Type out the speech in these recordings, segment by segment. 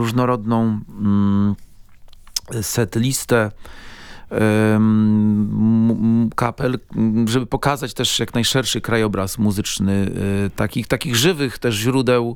różnorodną setlistę kapel, żeby pokazać też jak najszerszy krajobraz muzyczny takich żywych też źródeł,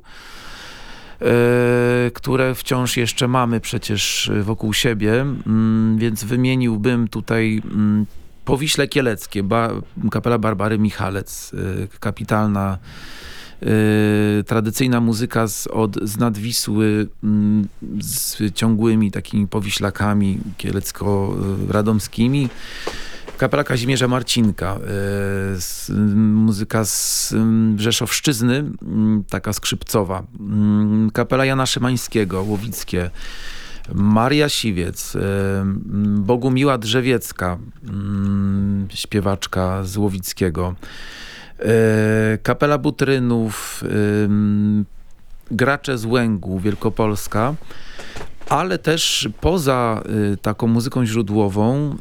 które wciąż jeszcze mamy przecież wokół siebie, więc wymieniłbym tutaj Powiśle Kieleckie, kapela Barbary Michalec, kapitalna tradycyjna muzyka z Nadwisły, z ciągłymi takimi powiślakami kielecko-radomskimi. Kapela Kazimierza Marcinka, muzyka z Rzeszowszczyzny, taka skrzypcowa. Kapela Jana Szymańskiego, Łowickie. Maria Siwiec, Bogumiła Drzewiecka, śpiewaczka z Łowickiego. Kapela Butrynów, Gracze z Łęgu, Wielkopolska, ale też poza taką muzyką źródłową,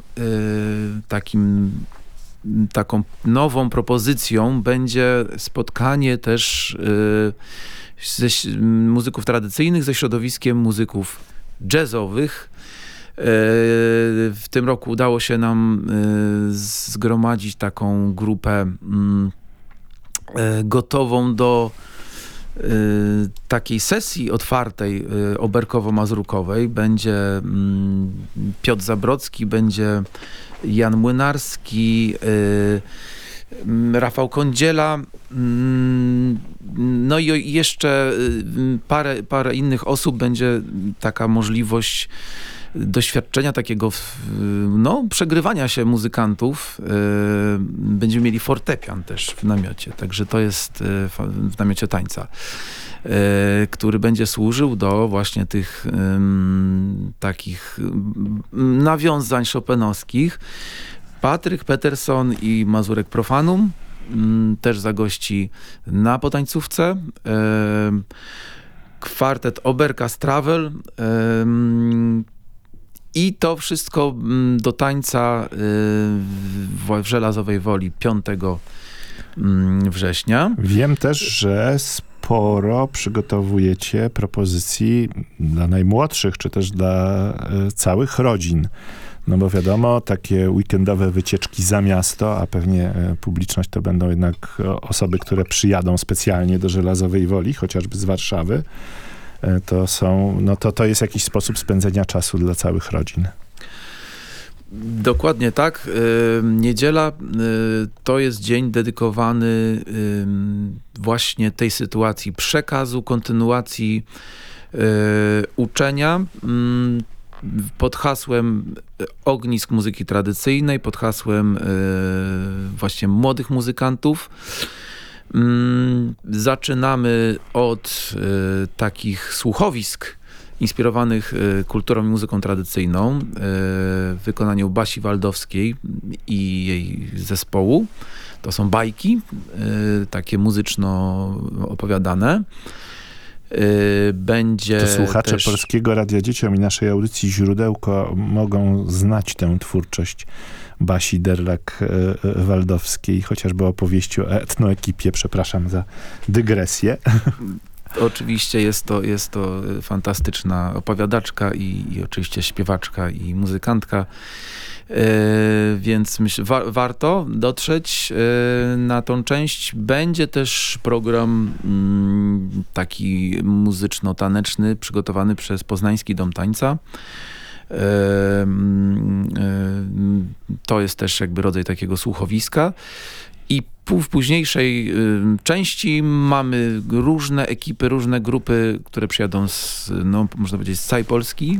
taką nową propozycją będzie spotkanie też muzyków tradycyjnych ze środowiskiem muzyków jazzowych. W tym roku udało się nam zgromadzić taką grupę gotową do takiej sesji otwartej oberkowo-mazurkowej. Będzie Piotr Zabrocki, będzie Jan Młynarski, Rafał Kądziela, no i jeszcze parę innych osób. Będzie taka możliwość doświadczenia takiego przegrywania się muzykantów. Będziemy mieli fortepian też w namiocie, także to jest w namiocie tańca, który będzie służył do właśnie tych takich nawiązań chopinowskich. Patryk Peterson i Mazurek Profanum też zagości na potańcówce. Kwartet Travel. I to wszystko do tańca w Żelazowej Woli 5 września. Wiem też, że sporo przygotowujecie propozycji dla najmłodszych, czy też dla całych rodzin. No bo wiadomo, takie weekendowe wycieczki za miasto, a pewnie publiczność to będą jednak osoby, które przyjadą specjalnie do Żelazowej Woli, chociażby z Warszawy. To jest jakiś sposób spędzenia czasu dla całych rodzin. Dokładnie tak. Niedziela to jest dzień dedykowany właśnie tej sytuacji przekazu, kontynuacji uczenia pod hasłem ognisk muzyki tradycyjnej, pod hasłem właśnie młodych muzykantów. Zaczynamy od takich słuchowisk inspirowanych kulturą i muzyką tradycyjną w wykonaniu Basi Waldowskiej i jej zespołu. To są bajki, takie muzyczno opowiadane. Będzie to słuchacze też Polskiego Radia Dzieciom i naszej audycji Źródełko mogą znać tę twórczość Basi Derlak-Waldowskiej, chociażby opowieści o etnoekipie. Przepraszam za dygresję. Oczywiście jest to fantastyczna opowiadaczka i oczywiście śpiewaczka i muzykantka. Więc myślę, warto dotrzeć na tą część. Będzie też program taki muzyczno-taneczny przygotowany przez Poznański Dom Tańca. To jest też jakby rodzaj takiego słuchowiska. I w późniejszej części mamy różne ekipy, różne grupy, które przyjadą można powiedzieć, z całej Polski.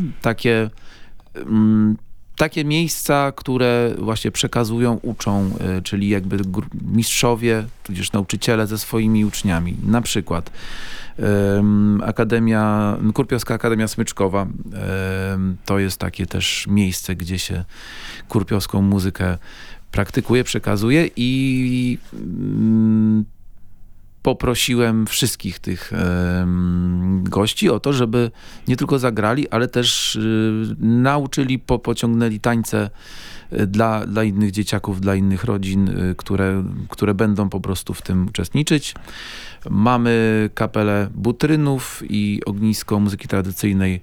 Takie miejsca, które właśnie przekazują, uczą, czyli jakby mistrzowie, tudzież nauczyciele ze swoimi uczniami. Na przykład Kurpiowska Akademia Smyczkowa. To jest takie też miejsce, gdzie się kurpiowską muzykę praktykuje, przekazuje i poprosiłem wszystkich tych gości o to, żeby nie tylko zagrali, ale też nauczyli, pociągnęli tańce dla innych dzieciaków, dla innych rodzin, które będą po prostu w tym uczestniczyć. Mamy kapelę Butrynów i ognisko muzyki tradycyjnej